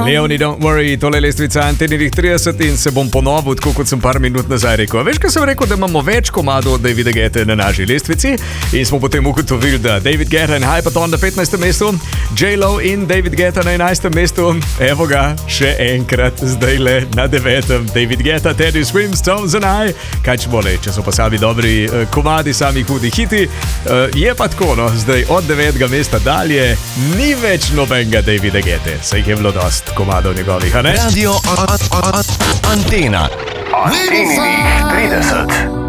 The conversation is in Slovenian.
Leonie, don't worry, tole lestvica Antenih 30 in se bom ponovil, tako kot sem par minut nazaj rekel. Veš, kaj sem rekel, da imamo več komadov od Davida Guette na naši lestvici in smo potem ugotovili, da David Guetta in Hypaton na 15. mestu, J-Lo in David Guetta na 11. mestu. Evo ga, še enkrat, zdaj le na 9. David Guetta, Teddy Swims, Stones and I. Kaj če bole, če so pa sami dobri komadi, sami hudi hiti. Je pa tako, no, zdaj od 9. mesta dalje ni več nobenega Davida Guette. Se jih je bilo dost komadov njegovih, a ne? Radio Antena. Antenih 30.